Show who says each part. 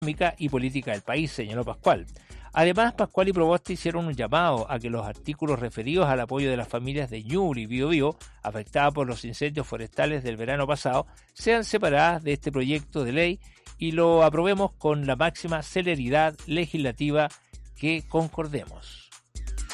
Speaker 1: económica y política del país, señaló Pascual. Además, Pascual y Proboste hicieron un llamado a que los artículos referidos al apoyo de las familias de Ñuble y Biobío, afectadas por los incendios forestales del verano pasado, sean separadas de este proyecto de ley y lo aprobemos con la máxima celeridad legislativa que concordemos.